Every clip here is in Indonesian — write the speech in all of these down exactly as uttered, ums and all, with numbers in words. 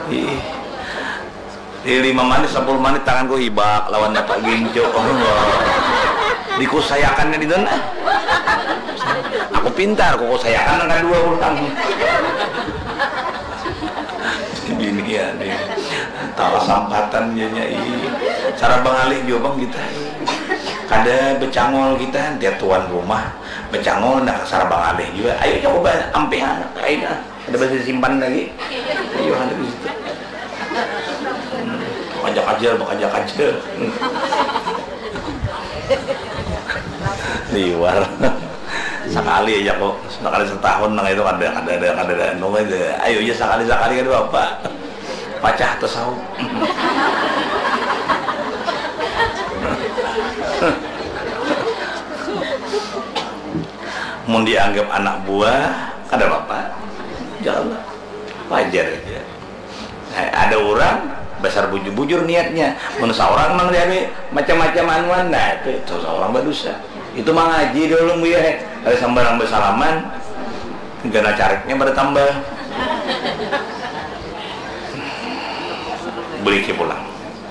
Ih. Di lima menit, sepuluh menit tanganku hibak lawan Bapak Ginjo. Oh, dikusayakannya di sana. Aku pintar, aku kusayakan angka dua ulang. Gini ya, nih. Tawa sampatan jadinya i. Cara bengalih juga bang kita. Kada becangol kita, dia tuan rumah. Becangol nak cara bengalih juga. Ayo coba ampean, kainnya. Ada bisa simpan lagi. Ayo ada di situ. Ajak aja, ajak aja. Liwar. Sekali aja kok, sekali setahun nang itu ada ada ada ada ada nong aja. Ayo aja sekali sekali kan bapak. Pacah atau sau. Mau dianggap anak buah, ada bapak. Janganlah, wajar aja. Nah, ada orang besar bujur-bujur niatnya, manusia orang mang dia macam-macam anuan, nah itu, itu seorang berdosa. Itu mah ngaji dulu bu ya, ada sambarang bersalaman, gana cariknya pada tambah. Beli pulang.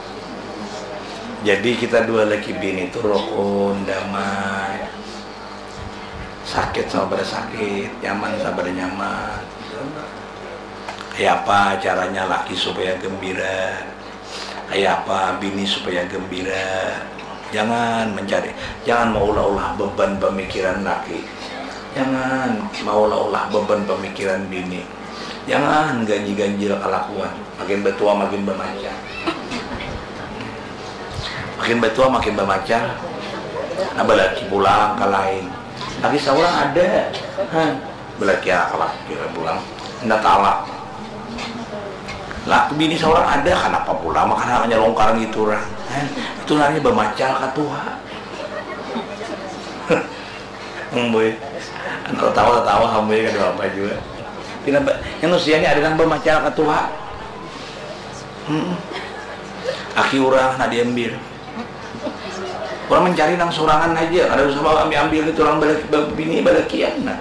Jadi kita dua laki bini itu rukun, damai, sakit sama pada sakit, nyaman sama pada nyaman. Kayak apa caranya laki supaya gembira, kayak apa bini supaya gembira. Jangan mencari, jangan maulah-ulah beban pemikiran laki, jangan maulah-ulah beban pemikiran bini, jangan ganjil-ganjil kelakuan. Makin betua makin bermacam, makin betua makin bermacam. Nah belaki pulang ke lain, lagi seorang ada, hah? Belaki akhlak kira pulang, hendak talak. Lah bini seorang ada, kenapa pula makanya hanya longkaran gitu orang. Eh, itu namanya bermacal ke Tuhan. Boy, kalau tawa-tawa hamil kan apa juga. Kenapa? Yang usianya ada yang bermacal ke Tuhan. Hmm. Aki orang nak diambil. Orang mencari nang sorangan aja, ada usah ambil-ambil itu orang balik bini balakian. Nah.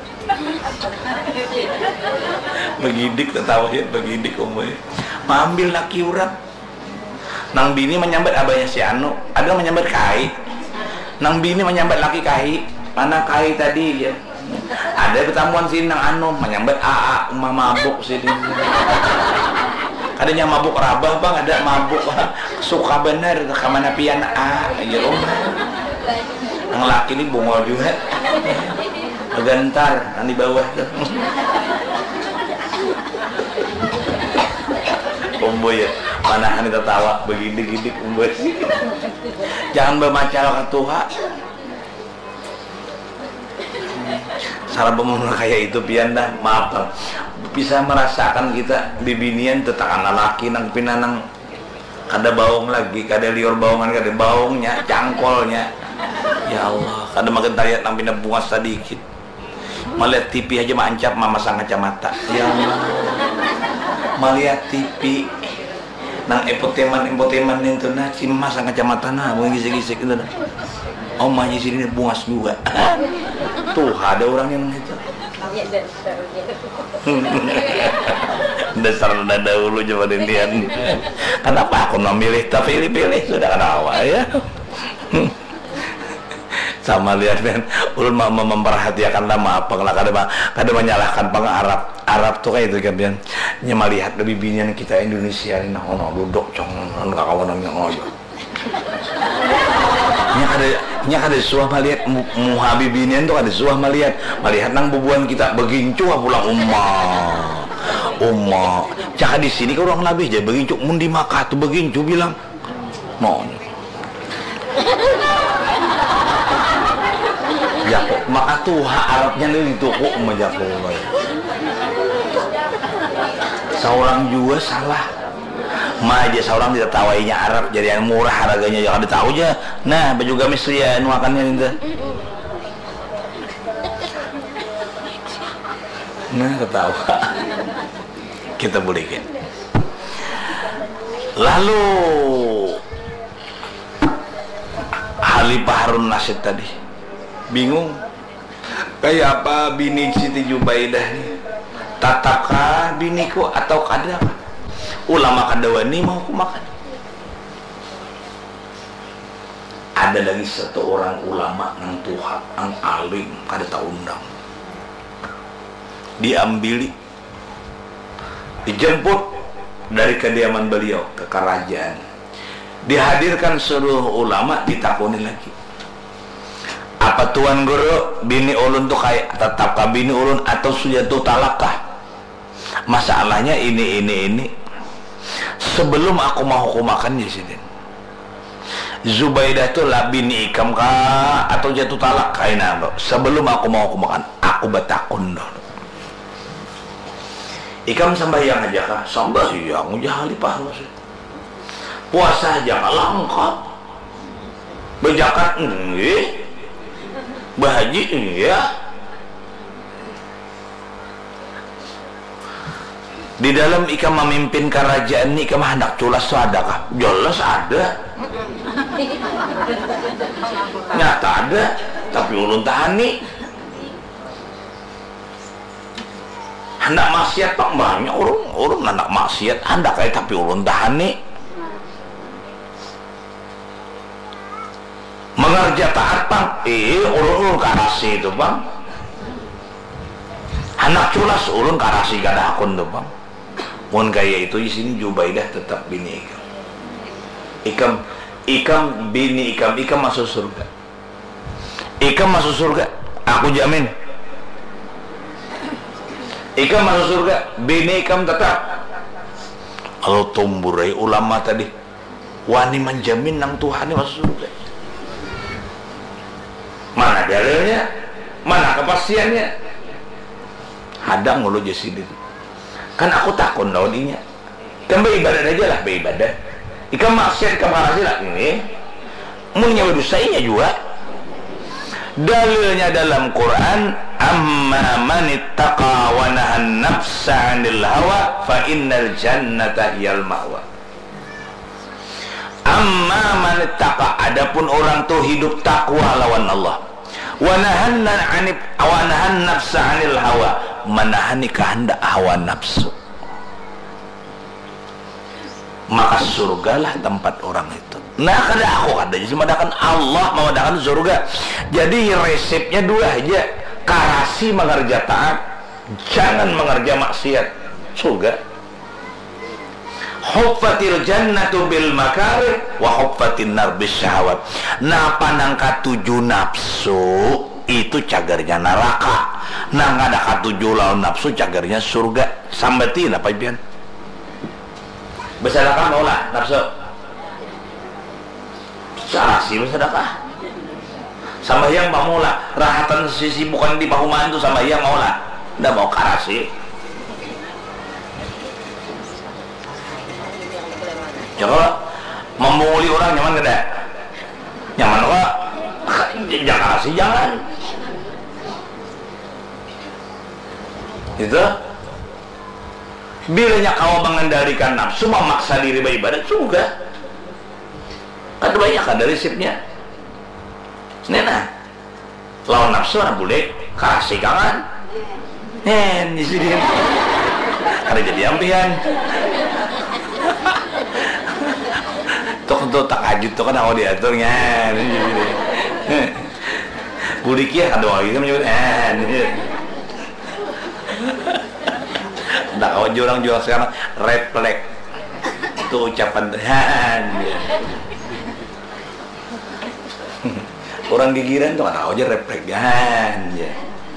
Begidik tertawa ya, begidik umumnya. Ambil laki urat. Nang bini menyambat abahnya si Anu, ada menyambat kai. Nang bini menyambat laki kai. Mana kai tadi ya? Ada ketemuan si nang Anu menyambat aa, umah mabuk sini. Adanya mabuk rabah bang, ada mabuk suka bener kemana pian a, ya rumah. Nang laki ini bungol juga. Gentar, nang di bawah tuh. Umboy ya, mana kita tawa begidik-gidik umboy. Jangan bermacal ke Tuhan. Salah pemuda kayak itu pian dah, maaf bang. Bisa merasakan kita bibinian tetap anak laki nang pinanang kada baung lagi, kada liur baungan, kada baungnya, cangkolnya. Ya Allah, kada makin tariat nang pindah bunga sedikit. Melihat T V aja mancap mama sang kacamata. Ya Allah. Melihat T V nang epoteman-epoteman itu nah si mas sang kacamata nah mau gisik-gisik itu nah. Omanya sini bungas juga. Tuh ada orang yang itu. Dasar udah dahulu coba dindian. Kenapa aku memilih tapi pilih-pilih sudah kenapa ya? Sama lihat kan ulun mama memperhatikan nama apa kalau kada kada menyalahkan pang Arab Arab tuh kayak itu kan pian nya melihat lebih binian kita Indonesia ini nah ono duduk cong enggak kawan yang ngoyo nya kada nya kada suah melihat muhabi binian tuh kada suah melihat melihat nang bubuan kita begincu pulang ummah ummah cak di sini ke orang nabi aja begincu mun di Makkah tuh begincu bilang mau ya maka tuh Arabnya itu kok menjaku seorang juga salah ma aja seorang tidak tawainya Arab jadi yang murah harganya jangan ditahu aja nah baju gamis ya nuakannya itu nah ketawa kita belikan lalu Halifah Harun Rasyid tadi bingung kayak apa bini Siti Jubaidah nih tatakah biniku atau kada ulama kadawani mau aku makan. Ada lagi satu orang ulama nang Tuhan, nang alim kada taundang. Diambili, dijemput dari kediaman beliau ke kerajaan. Dihadirkan seluruh ulama, ditakuni lagi. Apa tuan guru bini ulun tuh kayak tetap kah bini ulun atau sudah tuh talakah? Masalahnya ini ini ini. Sebelum aku mau hukum makan Presiden, Zubaidah tuh lah bini ikam kah atau jatuh talak kaina lo. Sebelum aku mau hukum makan, aku batakun dong. Ikam sembahyang aja kah? Sembahyang aja hali pahala sih. Puasa aja kah lengkap. Bejakat enggak. Bahaji iya. Di dalam ikam memimpin kerajaan ini ikam hendak culas ada kah? Jelas ada. Nyata ada, tapi ulun tahani. Hendak maksiat pak banyak urung, urung hendak maksiat hendak kayak tapi ulun tahani. Mengerja taat bang, eh ulun ulun karasi itu bang. Anak culas ulun karasi kada akun tuh bang. Mun kaya itu di sini Zubaidah tetap bini ikam. Ikam, ikam bini ikam, ikam masuk surga. Ikam masuk surga, aku jamin. Ikam masuk surga, bini ikam tetap. Kalau tumburai ulama tadi, wani menjamin nang Tuhan masuk surga. Mana dalilnya? Mana kepastiannya? Hadang ngulu jasidin. Kan aku takut naudinya. Kan beribadah aja lah, beribadah. Ikam maksiat ikam harasi lah ini. Munya berdusainya juga. Dalilnya dalam Quran, amma man ittaqa wa nahan nafsa 'anil hawa fa innal jannata hiyal ma'wa. Amma man ittaqa, adapun orang tuh hidup takwa lawan Allah. Wa nahanna 'anil wa nahan nafsa 'anil hawa, menahani kehendak hawa nafsu, maka surgalah tempat orang itu. Nah kada aku kada jadi madakan Allah mewadakan surga. Jadi resepnya dua aja, karasi mengerja taat, jangan mengerja maksiat, surga. Huffatil jannatu bil makarih wa huffatin nar bis syahwat. Nah panangka tujuh nafsu itu cagarnya neraka. Nah ada katujuh lawan nafsu cagarnya surga. Sambatin apa pian? Bersedekah maulah nafsu. Sarasi bersedekah. Sambayang maulah. Rahatan sisi bukan di pahuman itu sambayang maulah. Ndak mau karasi. Coba memuli orang nyaman kada? Nyaman apa? Jangan karasi jangan. Itu bilanya kau mengendalikan nafsu memaksa diri beribadah juga kan banyak kan dari sipnya nena lawan nafsu kan boleh kasih kangen nen di sini ada jadi ampian tuh tuh tak ajut tuh kan aku diaturnya bulik ya ada lagi kan menyebut eh tak kau orang jual sekarang refleks itu ucapan Tuhan orang gigiran tuh nggak tahu aja refleks ya.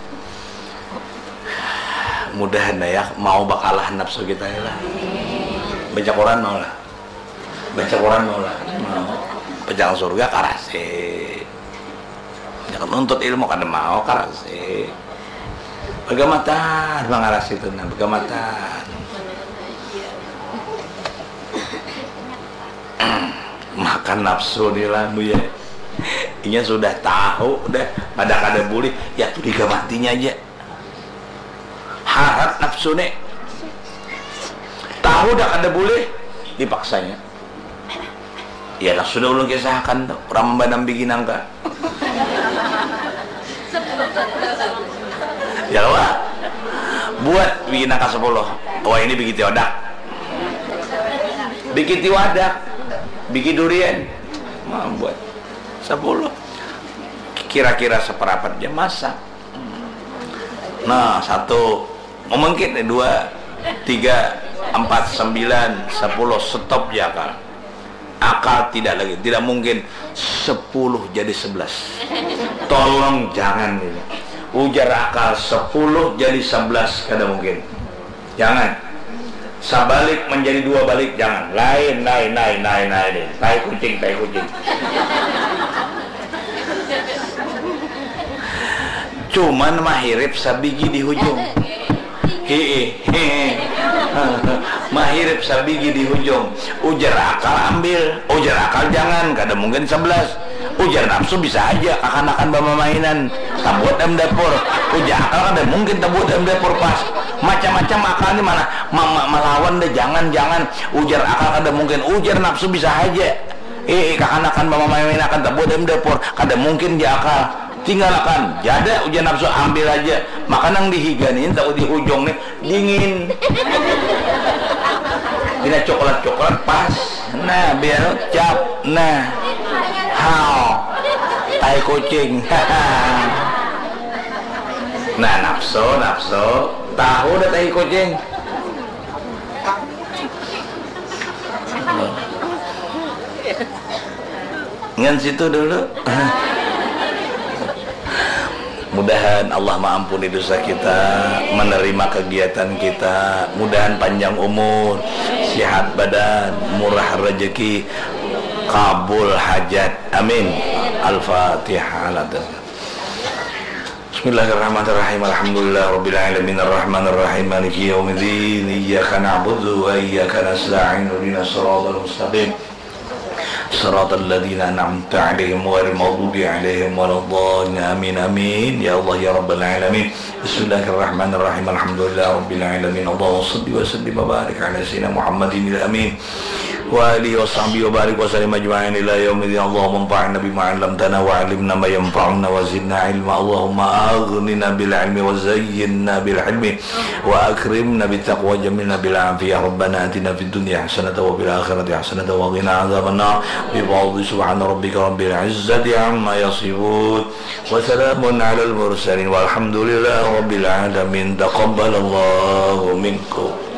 Mudahan ya mau bakalah nafsu kita ya lah. Baca Quran mau lah, baca Quran mau lah, mau pejalan surga karase. Jangan nuntut ilmu kan mau karase. Begamatan mengaras itu nah begamatan makan nafsu di lambu ya inya sudah tahu udah pada kada boleh ya tuh digamatinya aja harap nafsu nih tahu dah kada boleh dipaksanya ya lah sudah ulun kisahkan tuh orang membanam bikin angka ya wah buat bikin angka sepuluh wah ini begitu odak bikin tiwadak, bikin durian, mau buat sepuluh, kira-kira seperapat jam masak. Nah, satu, mungkin dua, tiga, empat, sembilan, sepuluh, stop ya akal. Akal tidak lagi, tidak mungkin sepuluh jadi sebelas. Tolong jangan ini. Ujar akal sepuluh jadi sebelas kada mungkin. Jangan. Sabalik menjadi dua balik jangan. Lain, lain, lain, lain, lain. Tai kucing, tai kucing. Cuman mahirip sabigi di hujung. Hehe, hehe. Mahirip sabigi di hujung. Ujar akal ambil, ujar akal jangan, kada mungkin sebelas. Ujar nafsu bisa aja, akan-akan bawa mainan, tabut dalam dapur. Ujar akal kada mungkin tabut dalam dapur pas. Macam-macam akal ini mana? Mama melawan deh, jangan-jangan. Ujar akal kada mungkin, ujar nafsu bisa aja. Eh, akan-akan bawa mainan akan tabut dalam dapur, kada mungkin dia akal. Tinggalkan, jada ujian nafsu ambil aja. Makanan dihiganin tahu di ujung nih dingin. Bila coklat-coklat pas. Nah, biar cap. Nah. How. Tai kucing. Nah, nafsu, nafsu. Tahu dah tai kucing. Ngan situ dulu. Mudahan Allah mengampuni dosa kita, menerima kegiatan kita, mudahan panjang umur, sehat badan, murah rezeki, kabul hajat, amin. Al-Fatihah. Bismillahirrahmanirrahim. Alhamdulillah rabbil alamin arrahmanir rahim maliki yaumiddin iyyaka na'budu wa iyyaka nasta'in ihdinas siratal mustaqim صراط الذين أنعمت عليهم غير المغضوب عليهم ولا الضالين آمين آمين يا الله يا رب العالمين بسم الله الرحمن الرحيم الحمد لله رب العالمين اللهم صل وسلم وبارك على سيدنا محمد الأمين وآله وصحبه وبارك وسلم أجمعين إلى يوم الدين اللهم انفعنا بما علمتنا وعلمنا ما ينفعنا وزدنا علما اللهم أغننا بالعلم وزينا بالحلم وأكرمنا بالتقوى وجملنا بالعافية ربنا آتنا في الدنيا حسنة وفي الآخرة حسنة وقنا عذاب النار بفضل سبحان ربك رب العزة عما يصفون وسلام على المرسلين والحمد لله رب العالمين تقبل الله منكم.